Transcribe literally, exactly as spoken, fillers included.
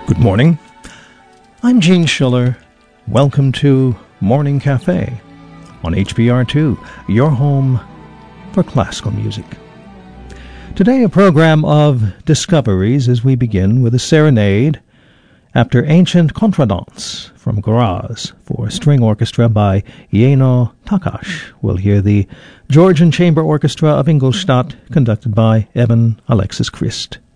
Good morning. I'm Gene Schiller. Welcome to Morning Cafe on H B R two, your home for classical music. Today, a program of discoveries as we begin with a serenade after Ancient Contredanse from Graz for string orchestra by Jenő Takács. We'll hear the Georgian Chamber Orchestra of Ingolstadt conducted by Evan Alexis Christ.